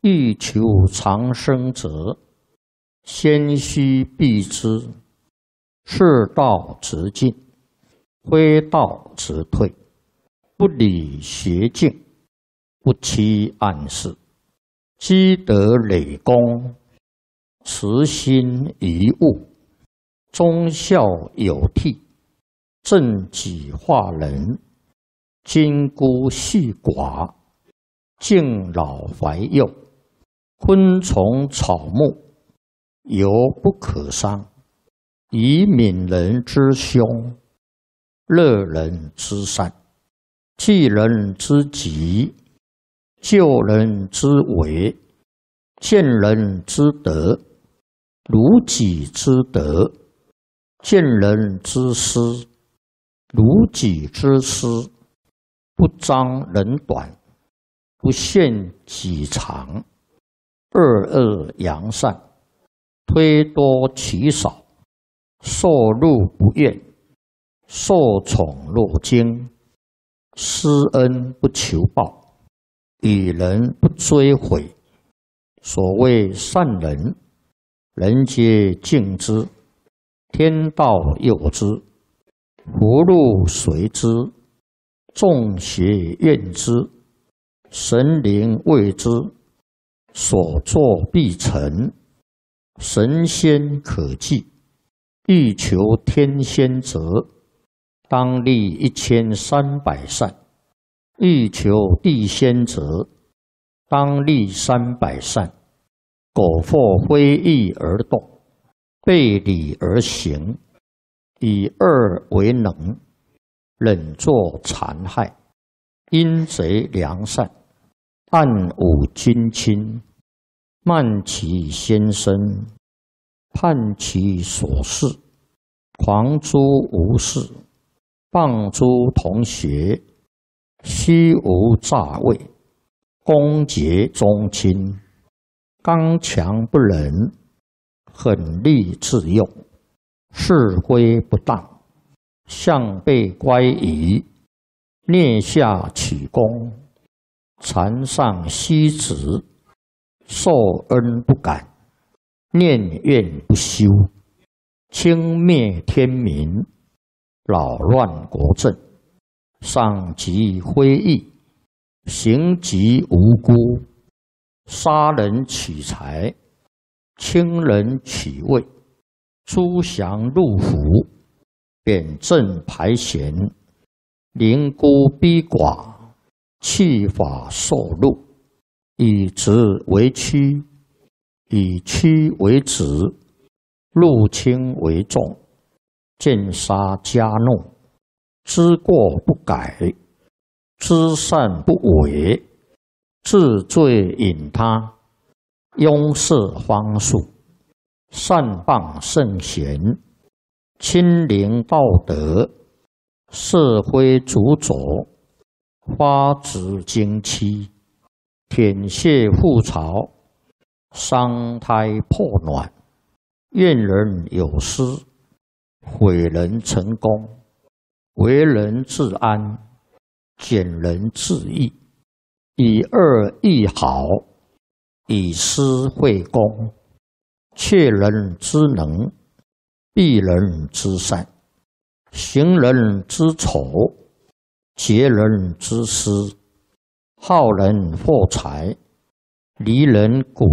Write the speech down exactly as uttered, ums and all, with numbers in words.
欲求长生者，先须避之。是道直进，非道直退。不理邪径，不欺暗室。积德累功，慈心遗物。忠孝有悌，正己化人。金孤细寡，敬老怀幼。昆虫草木，犹不可伤。以悯人之凶，乐人之善。济人之急，救人之危。见人之德，如己之德。见人之失，如己之失。不彰人短，不限己长。恶恶扬善，推多其少。受禄不怨，受宠若惊。施恩不求报，与人不追悔。所谓善人，人皆敬之。天道佑之，福禄随之。众邪怨之，神灵畏之。所作必成，神仙可祭。欲求天仙者，当立一千三百善；欲求地仙者，当立三百善。苟或非义而动，背礼而行，以恶为能，忍作残害，阴贼良善，暗忤君亲，慢其先生，叛其所事，狂诸无事，谤诸同学，虚无诈伪，恭结宗亲，刚强不仁，狠戾自用，是非不当，向背乖疑，蹑下取功，禅上息止，受恩不感，念怨不休，轻蔑天民，扰乱国政，伤及非义，刑及无辜，杀人取财，轻人取位，诛降入府，贬正排贤，凌孤逼寡，弃法受禄，以直为屈，以屈为直，入轻为重，见杀加怒，知过不改，知善不为，治罪引他，拥塞方术，善谤圣贤，亲临道德，社会主佐，发指经期，舔血覆巢，伤胎破卵，怨人有失，毁人成功，为人自安，减人自益，以恶易好，以私会公，窃人之能，避人之善，行人之丑，劫人之私，好人获财，离人骨